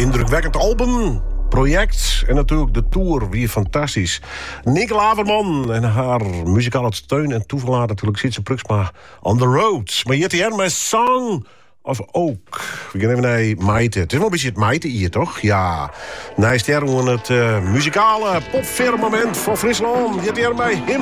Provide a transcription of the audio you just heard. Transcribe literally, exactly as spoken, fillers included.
indrukwekkend album, project en natuurlijk de tour, weer fantastisch. Nick Laverman en haar muzikale steun en toeverlaat natuurlijk zit ze Pruksma on the road. Maar hier hier met Song of Oak. We gaan even naar Maite. Het is wel een beetje het Maite hier, toch? Ja. Nee, sterren het uh, muzikale popfirmament van Friesland. Hier hier bij Him.